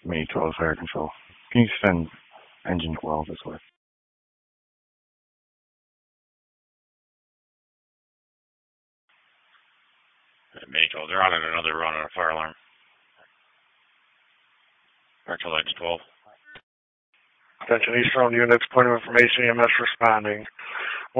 Mini 12 fire control. Can you send engine 12 this way? Mini 12, they're on another run on a fire alarm. Fire control engine 12. Attention Eastern units, point of information, EMS responding.